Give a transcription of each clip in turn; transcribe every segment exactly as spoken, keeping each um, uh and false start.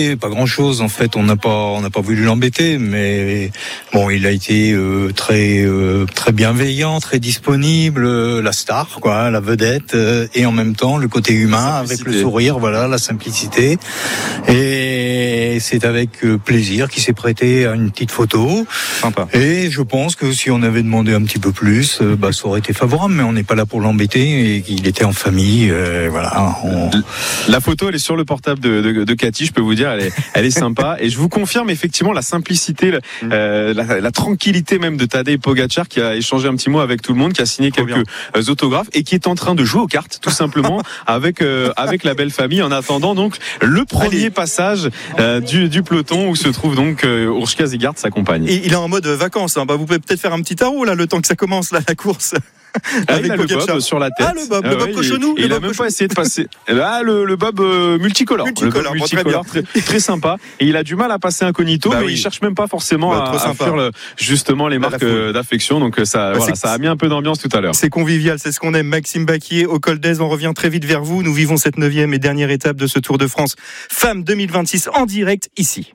Pas grand chose en fait, on n'a pas on n'a pas voulu l'embêter, mais bon, il a été euh, très euh, très bienveillant, très disponible, euh, la star quoi, la vedette, euh, et en même temps le côté humain avec le sourire, voilà, la simplicité. Et c'est avec euh, plaisir qu'il s'est prêté à une petite photo. Sympa. Et je pense que si on avait demandé un petit peu plus, euh, bah ça aurait été favorable, mais on n'est pas là pour l'embêter et qu'il était en famille, euh, voilà. On... La photo, elle est sur le portable de, de, de Cathy, je peux vous dire. Elle est, elle est sympa, et je vous confirme effectivement la simplicité, euh, la, la tranquillité même de Tadej Pogačar, qui a échangé un petit mot avec tout le monde, qui a signé quelques euh, autographes et qui est en train de jouer aux cartes tout simplement avec euh, avec la belle famille, en attendant donc le premier Allez. passage euh, du, du peloton où se trouve donc euh, Urs Kazigard, sa compagne. Et il est en mode vacances, hein. Bah, vous pouvez peut-être faire un petit tarot là le temps que ça commence là, la course. Ah, il a le bob sur la tête. Ah, le bob, le ah, bob ouais, cochonou. Il, il le a bob même cochonou. pas essayé de passer. Là, le, le bob euh, multicolore. Multicolore, le bob bon, multicolore très, très, très sympa. Et il a du mal à passer incognito, bah, mais oui. il cherche même pas forcément bah, à, à fuir le, justement les marques d'affection. Donc ça, bah, voilà, ça a mis un peu d'ambiance tout à l'heure. C'est convivial, c'est ce qu'on aime. Maxime Baquier au Col d'Èze, on revient très vite vers vous. Nous vivons cette neuvième et dernière étape de ce Tour de France Femmes deux mille vingt-six en direct ici.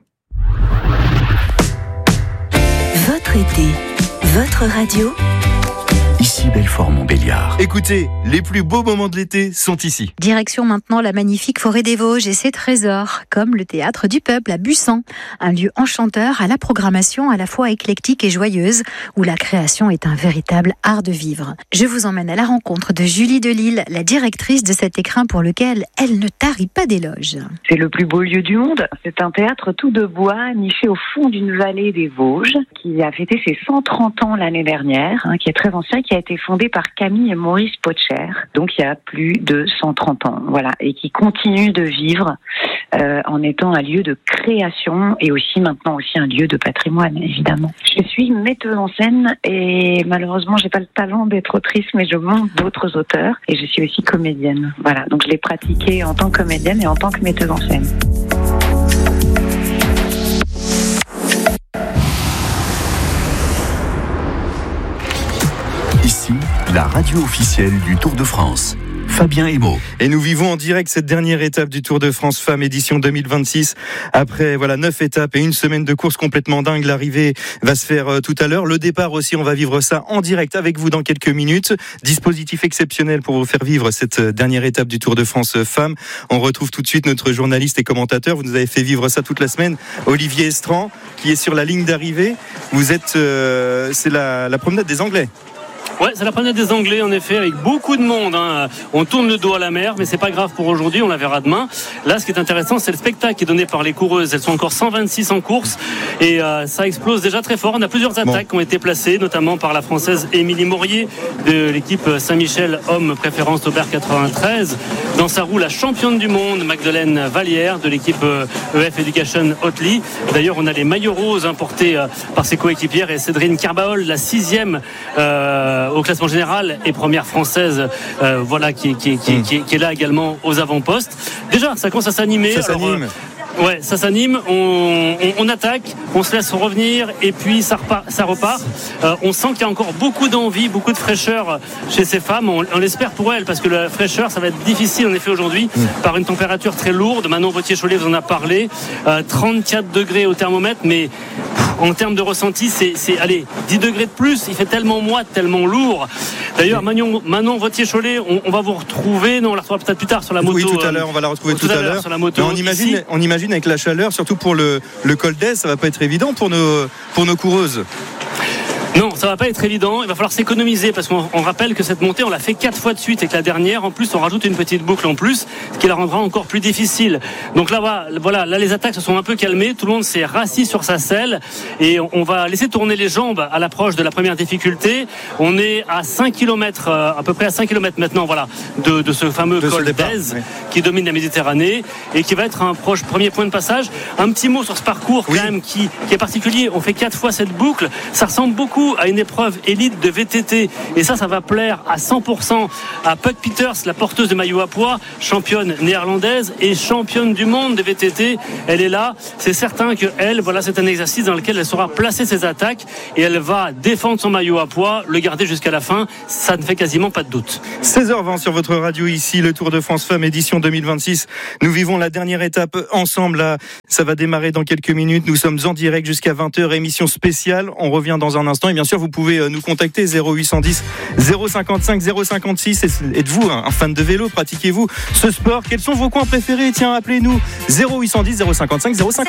Votre été, votre radio. Ici Belfort-Montbéliard. Écoutez, les plus beaux moments de l'été sont ici. Direction maintenant la magnifique forêt des Vosges et ses trésors, comme le théâtre du peuple à Bussan, un lieu enchanteur à la programmation à la fois éclectique et joyeuse, où la création est un véritable art de vivre. Je vous emmène à la rencontre de Julie Delille, la directrice de cet écrin pour lequel elle ne tarit pas d'éloges. C'est le plus beau lieu du monde. C'est un théâtre tout de bois, niché au fond d'une vallée des Vosges, qui a fêté ses cent trente ans l'année dernière, hein, qui est très ancien, qui a été fondé par Camille et Maurice Potcher, donc il y a plus de cent trente ans, voilà, et qui continue de vivre euh, en étant un lieu de création et aussi maintenant aussi un lieu de patrimoine, évidemment. Je suis metteuse en scène et malheureusement j'ai pas le talent d'être autrice, mais je monte d'autres auteurs et je suis aussi comédienne. Voilà, donc je l'ai pratiqué en tant que comédienne et en tant que metteuse en scène. Ici, la radio officielle du Tour de France. Fabien Emo. Et nous vivons en direct cette dernière étape du Tour de France Femmes édition deux mille vingt-six. Après voilà neuf étapes et une semaine de course complètement dingue, l'arrivée va se faire euh, tout à l'heure. Le départ aussi, on va vivre ça en direct avec vous dans quelques minutes. Dispositif exceptionnel pour vous faire vivre cette dernière étape du Tour de France Femmes. On retrouve tout de suite notre journaliste et commentateur. Vous nous avez fait vivre ça toute la semaine, Olivier Estran, qui est sur la ligne d'arrivée. Vous êtes, euh, c'est la, la promenade des Anglais. Ouais, c'est la promenade des Anglais en effet, avec beaucoup de monde, hein. On tourne le dos à la mer, mais c'est pas grave pour aujourd'hui, on la verra demain. Là, ce qui est intéressant, c'est le spectacle qui est donné par les coureuses. Elles sont encore cent vingt-six en course et euh, ça explose déjà très fort. On a plusieurs attaques bon. qui ont été placées, notamment par la Française Émilie Maurier de l'équipe Saint-Michel Homme Préférence Aubert quatre-vingt-treize. Dans sa roue, la championne du monde Magdeleine Vallière de l'équipe E F Education Otley. D'ailleurs, on a les maillots roses importés euh, par ses coéquipières et Cédrine Carbaol, la sixième euh, au classement général et première française, euh, voilà, qui, qui, qui, mmh. qui, qui est là également aux avant-postes. Déjà, ça commence à s'animer. Ça Alors, s'anime. Euh, ouais, ça s'anime. On, on, on attaque, on se laisse revenir et puis ça repart. Ça repart. Euh, on sent qu'il y a encore beaucoup d'envie, beaucoup de fraîcheur chez ces femmes. On, on l'espère pour elles parce que la fraîcheur, ça va être difficile en effet aujourd'hui mmh. par une température très lourde. Manon Vautier-Cholet vous en a parlé. Euh, trente-quatre degrés au thermomètre, mais en termes de ressenti, c'est, c'est allez, dix degrés de plus. Il fait tellement moite, tellement lourd. D'ailleurs, Manon, Manon Vautier-Cholet, on, on va vous retrouver. Non, on la retrouvera peut-être plus tard sur la moto. Oui, tout à l'heure, on va la retrouver tout, tout à, à l'heure. Sur la moto. Mais on imagine, on imagine avec la chaleur, surtout pour le, le col d'Èze, ça va pas être évident pour nos, pour nos coureuses. Non, ça va pas être évident. Il va falloir s'économiser parce qu'on on rappelle que cette montée, on l'a fait quatre fois de suite et que la dernière, en plus, on rajoute une petite boucle en plus, ce qui la rendra encore plus difficile. Donc là, voilà, là, les attaques se sont un peu calmées. Tout le monde s'est rassis sur sa selle et on va laisser tourner les jambes à l'approche de la première difficulté. On est à cinq kilomètres, à peu près à cinq kilomètres maintenant, voilà, de, de ce fameux de col d'Èze oui. qui domine la Méditerranée et qui va être un proche premier point de passage. Un petit mot sur ce parcours, oui. quand même, qui, qui est particulier. On fait quatre fois cette boucle. Ça ressemble beaucoup coup à une épreuve élite de V T T. Et ça, ça va plaire à cent pour cent à Puck Peters, la porteuse de maillot à pois, championne néerlandaise et championne du monde de V T T. Elle est là. C'est certain que elle, voilà, c'est un exercice dans lequel elle saura placer ses attaques et elle va défendre son maillot à pois, le garder jusqu'à la fin. Ça ne fait quasiment pas de doute. seize heures vingt sur votre radio ici, le Tour de France Femmes édition deux mille vingt-six. Nous vivons la dernière étape ensemble. Là, ça va démarrer dans quelques minutes. Nous sommes en direct jusqu'à vingt heures, émission spéciale. On revient dans un instant et bien sûr vous pouvez nous contacter zéro huit cent dix zéro cinquante-cinq zéro cinquante-six. Êtes-vous un fan de vélo? Pratiquez-vous ce sport? Quels sont vos coins préférés? Tiens, appelez-nous zéro huit cent dix zéro cinquante-cinq zéro cinquante-six.